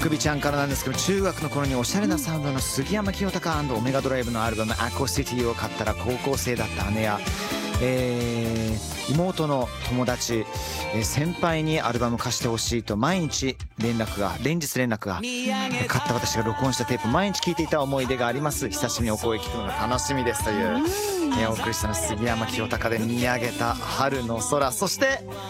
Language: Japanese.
くびちゃんからなんですけど、中学の頃におしゃれなサウンドの杉山清貴&オメガドライブのアルバムアコシティを買ったら、高校生だった姉や、妹の友達、先輩にアルバム貸してほしいと連日連絡が、買った私が録音したテープ毎日聴いていた思い出があります。久しぶりにお声聞くのが楽しみですという、お送りしたのは杉山清貴で見上げた春の空。そして